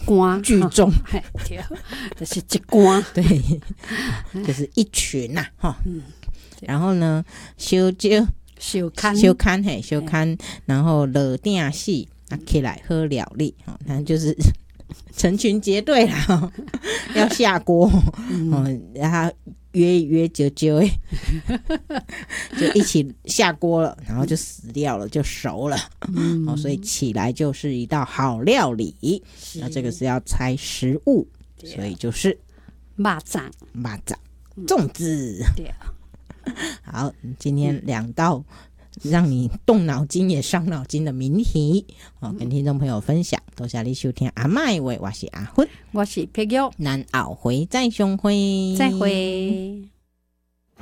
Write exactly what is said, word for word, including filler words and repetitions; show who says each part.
Speaker 1: 关
Speaker 2: 聚众，
Speaker 1: 对，就是一关，
Speaker 2: 对，就是一群呐、啊，嗯，然后呢，烧酒、
Speaker 1: 烧看、
Speaker 2: 烧看嘿，烧看，然后落定戏啊起来喝料理，哦，那就是成群结队啦，哦、要下锅，嗯、哦，然后约一约啾啾哎，就一起下锅了，然后就死掉了，就熟了，嗯、哦，所以起来就是一道好料理。那这个是要猜食物，所以就是
Speaker 1: 肉粽、
Speaker 2: 肉粽、粽子。
Speaker 1: 对，
Speaker 2: 好，今天两道让你动脑筋也伤脑筋的谜题，哦，跟听众朋友分享。多谢你收听阿嬷的话，我是阿芬，
Speaker 1: 我是碧玉，
Speaker 2: 咱后回再相会，
Speaker 1: 再会。